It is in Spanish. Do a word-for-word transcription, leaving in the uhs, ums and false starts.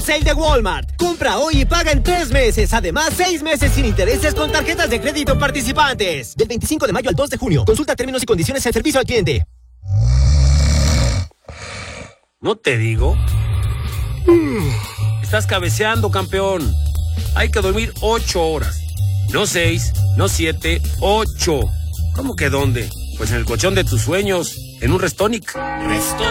Sale de Walmart. Compra hoy y paga en tres meses. Además, seis meses sin intereses con tarjetas de crédito participantes. Del veinticinco de mayo al dos de junio. Consulta términos y condiciones en servicio al cliente. ¿No te digo? Estás cabeceando, campeón. Hay que dormir ocho horas. No seis, no siete, ocho. ¿Cómo que dónde? Pues en el colchón de tus sueños, en un Restonic. Restonic.